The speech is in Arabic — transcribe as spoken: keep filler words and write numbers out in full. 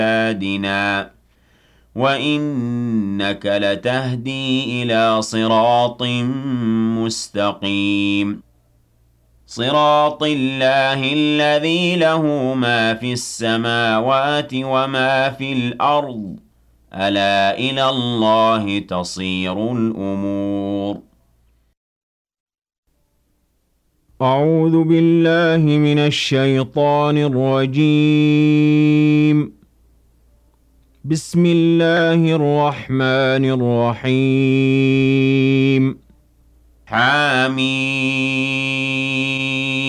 بِآيَاتِنَا وَإِنَّكَ لَتَهْدِي إِلَىٰ صِرَاطٍ مُّسْتَقِيمٍ صِرَاطِ اللَّهِ الَّذِي لَهُ مَا فِي السَّمَاوَاتِ وَمَا فِي الْأَرْضِ ۗ أَلَا إِلَى اللَّهِ تَصِيرُ الْأُمُورُ أعوذ بالله من الشيطان الرجيم بسم الله الرحمن الرحيم حم